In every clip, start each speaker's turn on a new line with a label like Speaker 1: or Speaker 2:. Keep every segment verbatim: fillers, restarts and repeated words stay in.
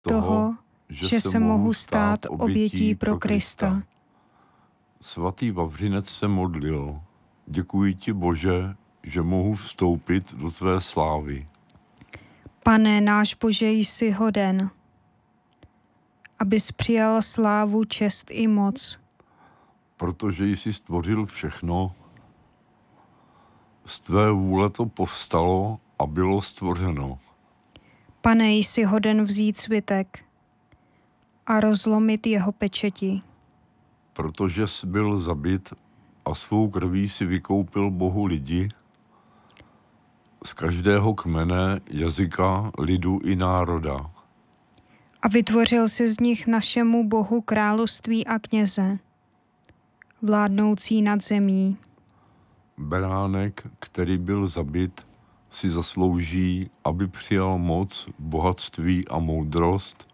Speaker 1: toho, že se mohu stát obětí pro Krista.
Speaker 2: Svatý Vavřinec se modlil: Děkuji ti, Bože, že mohu vstoupit do tvé slávy.
Speaker 1: Pane náš Bože, jsi hoden, abys přijal slávu, čest i moc.
Speaker 2: Protože jsi stvořil všechno, z tvé vůle to povstalo a bylo stvořeno.
Speaker 1: Pane, jsi hoden vzít svitek a rozlomit jeho pečeti.
Speaker 2: Protože jsi byl zabit a svou krví si vykoupil Bohu lidi z každého kmene, jazyka, lidu i národa.
Speaker 1: A vytvořil si z nich našemu Bohu království a kněze, vládnoucí nad zemí.
Speaker 2: Beránek, který byl zabit, si zaslouží, aby přijal moc, bohatství a moudrost,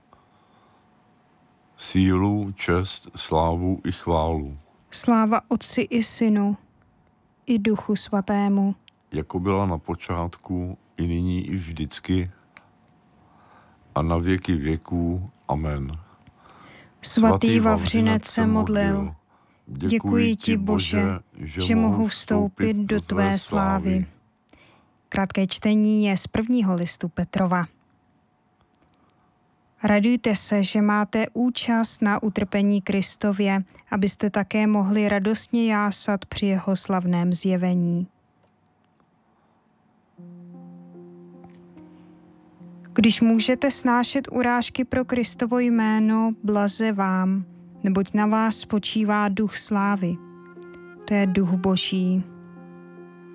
Speaker 2: sílu, čest, slávu i chválu.
Speaker 1: Sláva Otci i Synu, i Duchu Svatému.
Speaker 2: Jako byla na počátku, i nyní, i vždycky, a na věky věků. Amen.
Speaker 1: Svatý Vavřinec se modlil: Děkuji ti, Bože, že mohu vstoupit do tvé slávy. Krátké čtení je z prvního listu Petrova. Radujte se, že máte účast na utrpení Kristově, abyste také mohli radostně jásat při jeho slavném zjevení. Když můžete snášet urážky pro Kristovo jméno, blaze vám, neboť na vás spočívá duch slávy. To je duch Boží.